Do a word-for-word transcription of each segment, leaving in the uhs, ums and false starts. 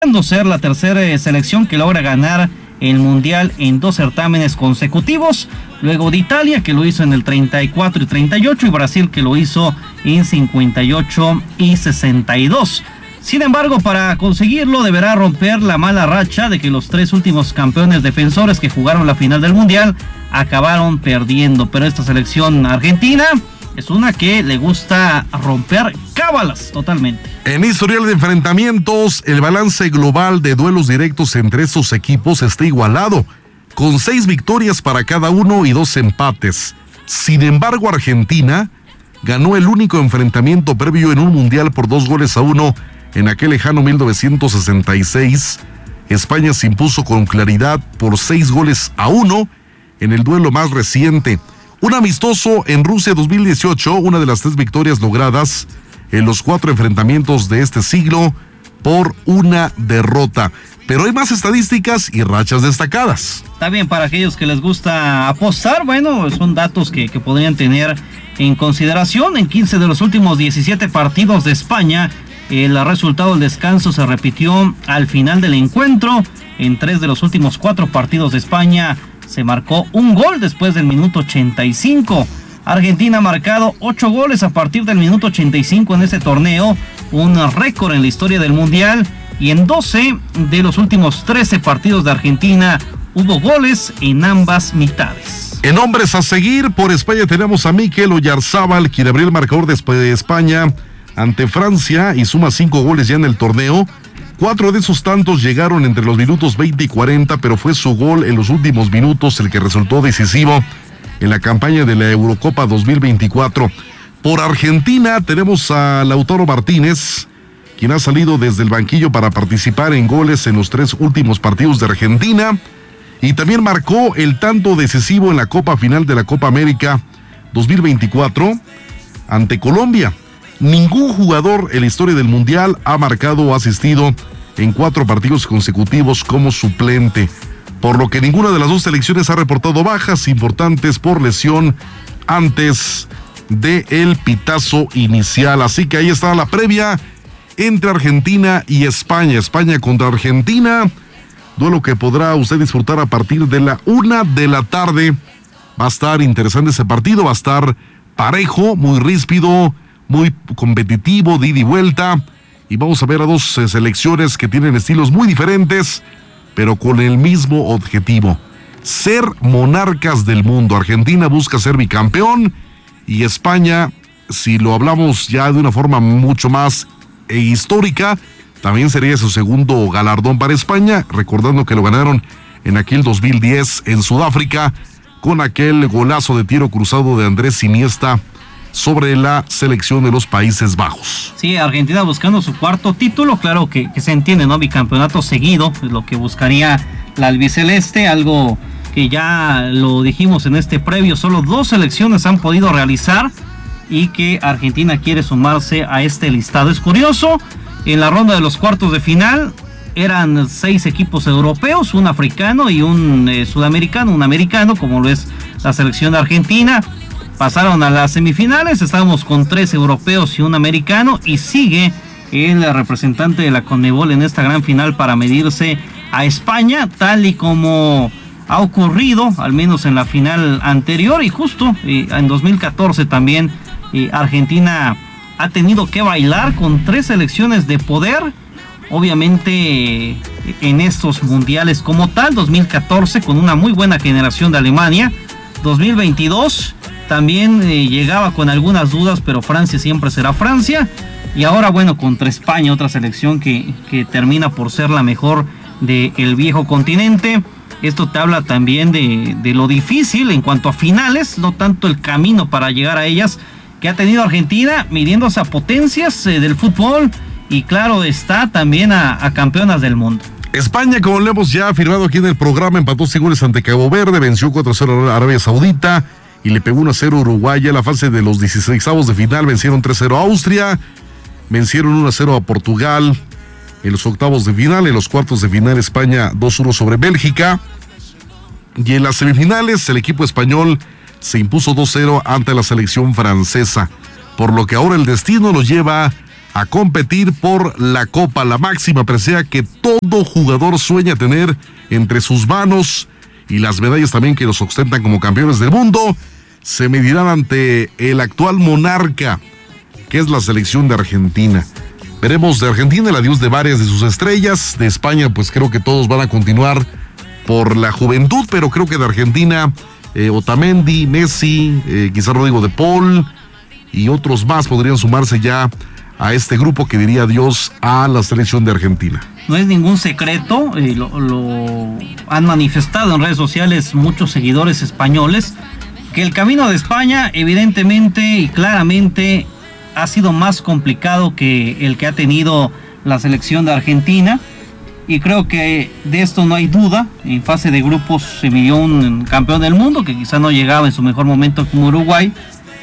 ser la tercera selección que logra ganar el Mundial en dos certámenes consecutivos, luego de Italia, que lo hizo en el treinta y cuatro y treinta y ocho, y Brasil, que lo hizo en cincuenta y ocho y sesenta y dos. Sin embargo, para conseguirlo deberá romper la mala racha de que los tres últimos campeones defensores que jugaron la final del Mundial acabaron perdiendo, pero esta selección argentina es una que le gusta romper cábalas totalmente. En historial de enfrentamientos, el balance global de duelos directos entre estos equipos está igualado, con seis victorias para cada uno y dos empates. Sin embargo, Argentina ganó el único enfrentamiento previo en un mundial por dos goles a uno en aquel lejano mil novecientos sesenta y seis. España se impuso con claridad por seis goles a uno en el duelo más reciente. Un amistoso en Rusia dos mil dieciocho, una de las tres victorias logradas en los cuatro enfrentamientos de este siglo por una derrota. Pero hay más estadísticas y rachas destacadas. Está bien, para aquellos que les gusta apostar, bueno, son datos que, que podrían tener en consideración. En quince de los últimos diecisiete partidos de España, el resultado del descanso se repitió al final del encuentro. En tres de los últimos cuatro partidos de España se marcó un gol después del minuto ochenta y cinco. Argentina ha marcado ocho goles a partir del minuto ochenta y cinco en este torneo, un récord en la historia del Mundial, y en doce de los últimos trece partidos de Argentina hubo goles en ambas mitades. En hombres a seguir, por España tenemos a Mikel Oyarzábal, quien abrió el marcador de España ante Francia y suma cinco goles ya en el torneo. Cuatro de esos tantos llegaron entre los minutos veinte y cuarenta, pero fue su gol en los últimos minutos el que resultó decisivo en la campaña de la Eurocopa dos mil veinticuatro. Por Argentina tenemos a Lautaro Martínez, quien ha salido desde el banquillo para participar en goles en los tres últimos partidos de Argentina, y también marcó el tanto decisivo en la Copa Final de la Copa América dos mil veinticuatro ante Colombia. Ningún jugador en la historia del Mundial ha marcado o asistido en cuatro partidos consecutivos como suplente, por lo que ninguna de las dos selecciones ha reportado bajas importantes por lesión antes del pitazo inicial. Así que ahí está la previa entre Argentina y España. España contra Argentina, duelo que podrá usted disfrutar a partir de la una de la tarde. Va a estar interesante ese partido, va a estar parejo, muy ríspido, muy competitivo, de ida y vuelta, y vamos a ver a dos eh, selecciones que tienen estilos muy diferentes, pero con el mismo objetivo: ser monarcas del mundo. Argentina busca ser bicampeón, y España, si lo hablamos ya de una forma mucho más eh, histórica, también sería su segundo galardón para España, recordando que lo ganaron en aquel dos mil diez en Sudáfrica, con aquel golazo de tiro cruzado de Andrés Iniesta sobre la selección de los Países Bajos. Sí, Argentina buscando su cuarto título, claro que, que se entiende, ¿no? Bicampeonato seguido es lo que buscaría la albiceleste, algo que ya lo dijimos en este previo, solo dos selecciones han podido realizar, y que Argentina quiere sumarse a este listado. Es curioso, en la ronda de los cuartos de final eran seis equipos europeos, un africano y un eh, sudamericano, un americano, como lo es la selección de Argentina. Pasaron a las semifinales, estábamos con tres europeos y un americano, y sigue el representante de la CONMEBOL en esta gran final para medirse a España, tal y como ha ocurrido, al menos en la final anterior, y justo eh, en dos mil catorce también eh, Argentina ha tenido que bailar con tres selecciones de poder, obviamente eh, en estos mundiales como tal. Dos mil catorce con una muy buena generación de Alemania, dos mil veintidós también eh, llegaba con algunas dudas, pero Francia siempre será Francia. Y ahora, bueno, contra España, otra selección que, que termina por ser la mejor del viejo continente. Esto te habla también de, de lo difícil en cuanto a finales, no tanto el camino para llegar a ellas, que ha tenido Argentina, midiéndose a potencias eh, del fútbol, y claro está, también a, a campeonas del mundo. España, como lo hemos ya afirmado aquí en el programa, empató sin goles ante Cabo Verde, venció cuatro a cero a Arabia Saudita y le pegó uno a cero a Uruguay. En la fase de los dieciseisavos de final vencieron tres a cero a Austria, vencieron uno a cero a Portugal en los octavos de final. En los cuartos de final España dos a uno sobre Bélgica, y en las semifinales el equipo español se impuso dos a cero ante la selección francesa, por lo que ahora el destino nos lleva a competir por la Copa, la máxima presea que todo jugador sueña tener entre sus manos, y las medallas también que los ostentan como campeones del mundo se medirán ante el actual monarca, que es la selección de Argentina. Veremos de Argentina el adiós de varias de sus estrellas. De España, pues creo que todos van a continuar por la juventud, pero creo que de Argentina, eh, Otamendi, Messi, eh, quizá Rodrigo de Paul y otros más podrían sumarse ya a este grupo que diría adiós a la selección de Argentina. No es ningún secreto, eh, lo, lo han manifestado en redes sociales muchos seguidores españoles, que el camino de España evidentemente y claramente ha sido más complicado que el que ha tenido la selección de Argentina, y creo que de esto no hay duda. En fase de grupos se midió un campeón del mundo que quizá no llegaba en su mejor momento como Uruguay.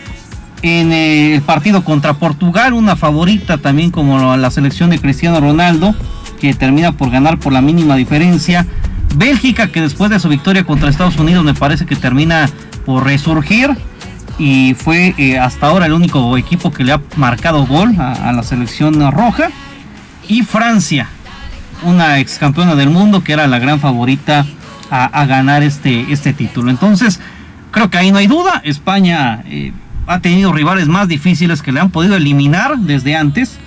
En el partido contra Portugal, una favorita también como la selección de Cristiano Ronaldo, que termina por ganar por la mínima diferencia. Bélgica, que después de su victoria contra Estados Unidos me parece que termina por resurgir y fue eh, hasta ahora el único equipo que le ha marcado gol a, a la selección roja. Y Francia, una ex campeona del mundo que era la gran favorita a, a ganar este, este título. Entonces creo que ahí no hay duda. España eh, ha tenido rivales más difíciles que le han podido eliminar desde antes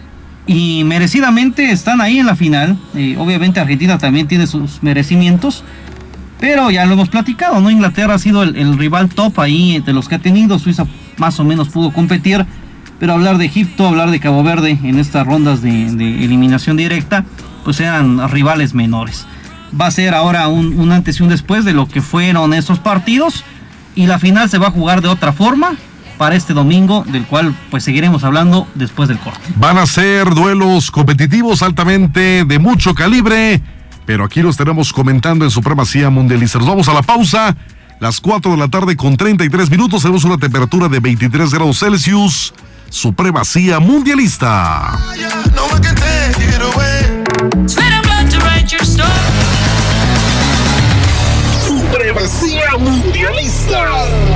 y merecidamente están ahí en la final. Eh, obviamente Argentina también tiene sus merecimientos, pero ya lo hemos platicado, ¿no? Inglaterra ha sido el, el rival top ahí de los que ha tenido. Suiza más o menos pudo competir, pero hablar de Egipto, hablar de Cabo Verde en estas rondas de, de eliminación directa, pues eran rivales menores. Va a ser ahora un, un antes y un después de lo que fueron esos partidos, y la final se va a jugar de otra forma para este domingo, del cual pues seguiremos hablando después del corte. Van a ser duelos competitivos altamente de mucho calibre, pero aquí los tenemos comentando en Supremacía Mundialista. Nos vamos a la pausa, las cuatro de la tarde con treinta y tres minutos, tenemos una temperatura de veintitrés grados Celsius. Supremacía Mundialista. Supremacía Mundialista.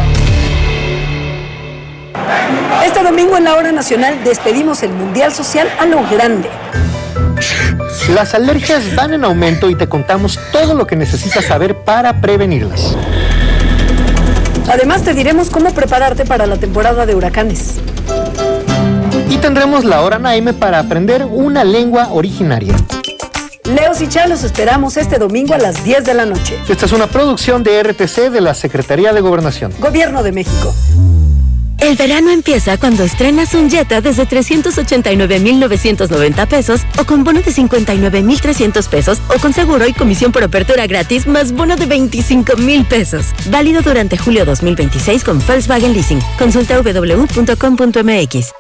Este domingo en la Hora Nacional despedimos el Mundial Social a lo grande. Las alergias van en aumento y te contamos todo lo que necesitas saber para prevenirlas. Además te diremos cómo prepararte para la temporada de huracanes. Y tendremos la Hora Naime para aprender una lengua originaria. Leos y Chá los esperamos este domingo a las diez de la noche. Esta es una producción de R T C de la Secretaría de Gobernación. Gobierno de México. El verano empieza cuando estrenas un Jetta desde trescientos ochenta y nueve mil novecientos noventa pesos o con bono de cincuenta y nueve mil trescientos pesos o con seguro y comisión por apertura gratis más bono de veinticinco mil pesos. Válido durante julio dos mil veintiséis con Volkswagen Leasing. Consulta w w w punto com punto m x.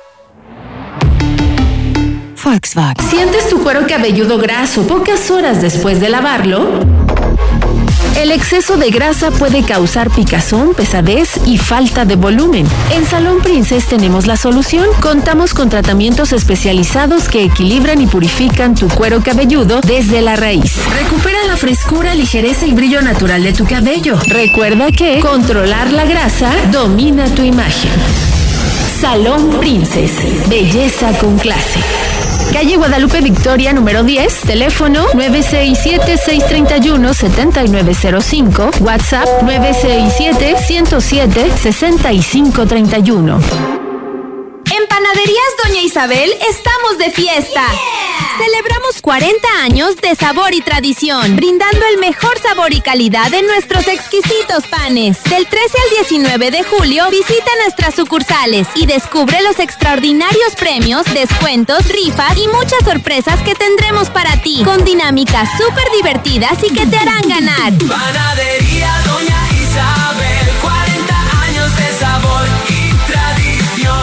Volkswagen. ¿Sientes tu cuero cabelludo graso pocas horas después de lavarlo? El exceso de grasa puede causar picazón, pesadez y falta de volumen. En Salón Princess tenemos la solución. Contamos con tratamientos especializados que equilibran y purifican tu cuero cabelludo desde la raíz. Recupera la frescura, ligereza y brillo natural de tu cabello. Recuerda que controlar la grasa domina tu imagen. Salón Princess. Belleza con clase. Calle Guadalupe Victoria, número diez, teléfono nueve seis siete, seis tres uno, siete nueve cero cinco, WhatsApp nueve seis siete, uno cero siete, seis cinco tres uno. En Panaderías Doña Isabel estamos de fiesta. Yeah. Celebramos cuarenta años de sabor y tradición, brindando el mejor sabor y calidad de nuestros exquisitos panes. Del trece al diecinueve de julio, visita nuestras sucursales y descubre los extraordinarios premios, descuentos, rifas y muchas sorpresas que tendremos para ti, con dinámicas súper divertidas y que te harán ganar. Panadería Doña Isabel, cuarenta años de sabor y tradición.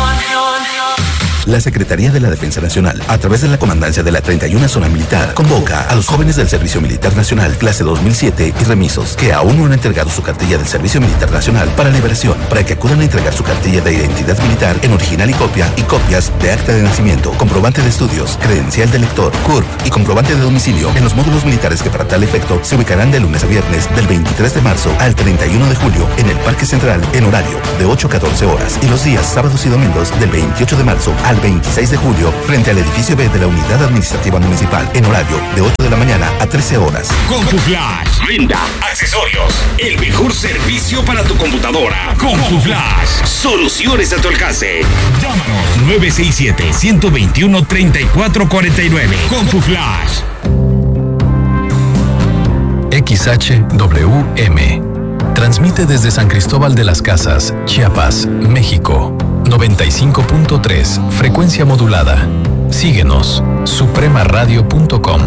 La Secretaría de la Defensa Nacional, a través de la Comandancia de la treinta y una Zona Militar, convoca a los jóvenes del Servicio Militar Nacional, clase dos mil siete y remisos, que aún no han entregado su cartilla del Servicio Militar Nacional para liberación, para que acudan a entregar su cartilla de identidad militar en original y copia, y copias de acta de nacimiento, comprobante de estudios, credencial de lector, C U R P y comprobante de domicilio en los módulos militares que para tal efecto se ubicarán de lunes a viernes del veintitrés de marzo al treinta y uno de julio en el Parque Central en horario de ocho a catorce horas y los días sábados y domingos del veintiocho de marzo al al veintiséis de julio frente al edificio B de la Unidad Administrativa Municipal en horario de ocho de la mañana a trece horas. CompuFlash. Venta, accesorios, el mejor servicio para tu computadora. CompuFlash. Soluciones a tu alcance. Llámanos nueve seis siete, uno dos uno, tres cuatro cuatro nueve. CompuFlash. X H W M. Transmite desde San Cristóbal de las Casas, Chiapas, México. noventa y cinco punto tres, frecuencia modulada. Síguenos, suprema radio punto com.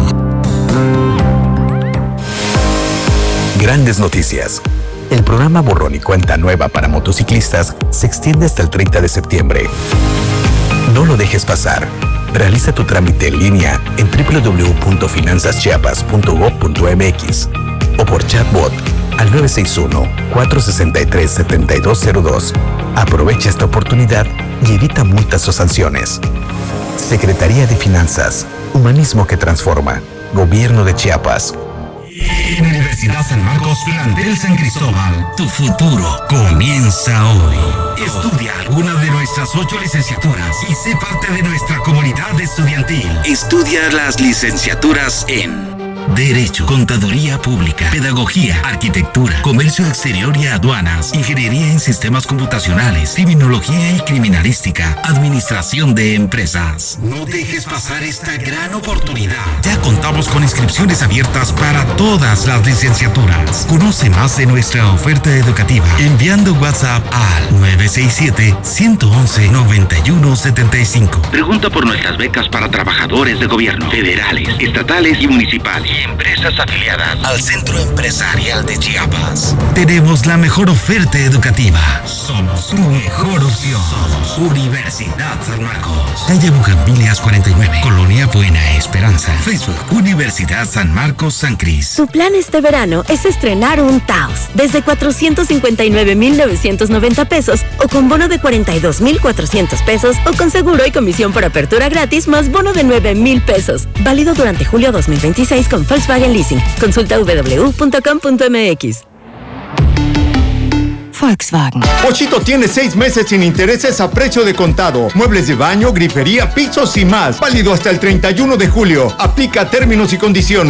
Grandes noticias. El programa Borrón y Cuenta Nueva para motociclistas se extiende hasta el treinta de septiembre. No lo dejes pasar. Realiza tu trámite en línea en doble u doble u doble u punto finanzas chiapas punto gob punto m x o por chatbot al nueve seis uno, cuatro seis tres, siete dos cero dos. Aprovecha esta oportunidad y evita multas o sanciones. Secretaría de Finanzas, humanismo que transforma. Gobierno de Chiapas. En Universidad San Marcos, plantel San Cristóbal, tu futuro comienza hoy. Estudia alguna de nuestras ocho licenciaturas y sé parte de nuestra comunidad estudiantil. Estudia las licenciaturas en Derecho, Contaduría Pública, Pedagogía, Arquitectura, Comercio Exterior y Aduanas, Ingeniería en Sistemas Computacionales, Criminología y Criminalística, Administración de Empresas. No dejes pasar esta gran oportunidad. Ya contamos con inscripciones abiertas para todas las licenciaturas. Conoce más de nuestra oferta educativa enviando WhatsApp al nueve seis siete, uno uno uno, nueve uno siete cinco. Pregunta por nuestras becas para trabajadores de gobierno, federales, estatales y municipales. Empresas afiliadas al Centro Empresarial de Chiapas. Tenemos la mejor oferta educativa. Somos tu mejor opción. Somos Universidad San Marcos. Calle Bugambilias cuarenta y nueve, Colonia Buena Esperanza. Facebook, Universidad San Marcos San Cris. Tu plan este verano es estrenar un Taos desde cuatrocientos cincuenta y nueve mil novecientos noventa pesos o con bono de cuarenta y dos mil cuatrocientos pesos o con seguro y comisión por apertura gratis más bono de nueve mil pesos. Válido durante julio dos mil veintiséis con Volkswagen Leasing. Consulta w w w punto com punto m x. Volkswagen. Pochito tiene seis meses sin intereses a precio de contado. Muebles de baño, grifería, pisos y más. Válido hasta el treinta y uno de julio. Aplica términos y condiciones.